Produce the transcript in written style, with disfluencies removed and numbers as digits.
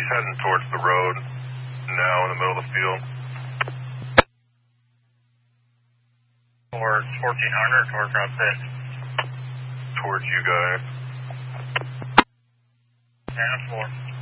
He's heading towards the road now in the middle of the field. Towards 1400, towards Route 6. Towards you guys. 10-4.